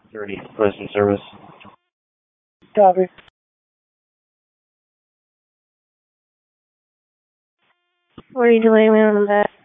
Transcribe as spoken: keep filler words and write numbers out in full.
thirty, prison service. Copy. What are you doing on that?